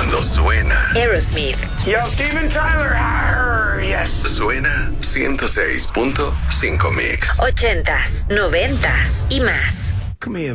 Cuando suena Aerosmith. Yo, Steven Tyler. Yes. Suena 106.5 Mix. 80s, 90s y más. Come here,